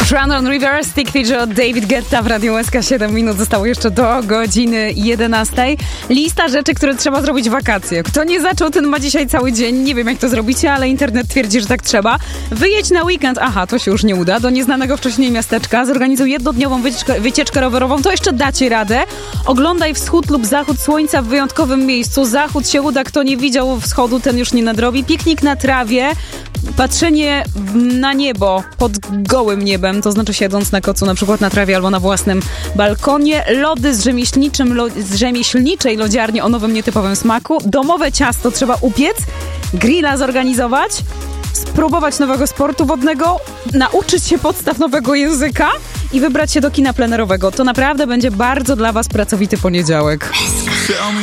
Run on River, Stick Figure od David Guetta w Radiu SK. 7 minut zostało jeszcze do godziny 11. Lista rzeczy, które trzeba zrobić w wakacje. Kto nie zaczął, ten ma dzisiaj cały dzień. Nie wiem, jak to zrobicie, ale internet twierdzi, że tak trzeba. Wyjedź na weekend, to się już nie uda, do nieznanego wcześniej miasteczka. Zorganizuj jednodniową wycieczkę rowerową, to jeszcze dacie radę. Oglądaj wschód lub zachód słońca w wyjątkowym miejscu. Zachód się uda, kto nie widział wschodu, ten już nie nadrobi. Piknik na trawie. Patrzenie na niebo pod gołym niebem, to znaczy siedząc na kocu, na przykład na trawie albo na własnym balkonie. Lody z rzemieślniczej lodziarni o nowym, nietypowym smaku. Domowe ciasto trzeba upiec, grilla zorganizować, spróbować nowego sportu wodnego, nauczyć się podstaw nowego języka i wybrać się do kina plenerowego. To naprawdę będzie bardzo dla was pracowity poniedziałek.